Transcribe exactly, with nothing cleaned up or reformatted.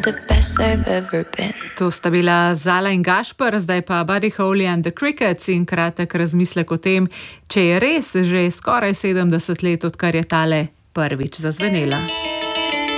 the best I've ever been. To sta bila Zala in Gašper, zdaj pa Buddy Holly and the Crickets in kratek razmislek o tem, če je res že skoraj sedemdeset let, odkar je tale prvič zazvenela.